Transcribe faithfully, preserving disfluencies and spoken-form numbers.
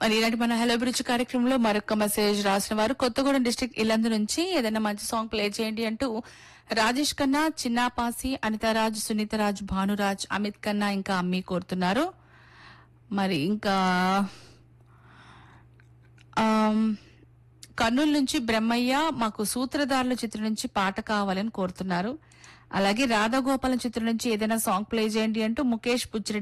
మరి ఇలాంటి మన హలో బ్రిడ్జ్ కార్యక్రమంలో మరొక మెసేజ్ రాసిన వారు కొత్తగూడెం డిస్ట్రిక్ట్ ఇల్లందు నుంచి ఏదైనా మంచి సాంగ్ ప్లే చేయండి అంటూ రాజేష్ ఖన్నా, చిన్నాపాసి, అనితారాజ్, సునీతరాజ్, భానురాజ్, అమిత్ ఖన్నా ఇంకా అమ్మి కోరుతున్నారు. మరి ఇంకా ఆమ్, కర్నూలు నుంచి బ్రహ్మయ్య మాకు సూత్రధారుల చిత్రం నుంచి పాట కావాలని కోరుతున్నారు. అలాగే రాధాగోపాలం చిత్రం నుంచి ఏదైనా సాంగ్ ప్లే చేయండి అంటూ ముఖేష్ పుచ్చిరెడ్డి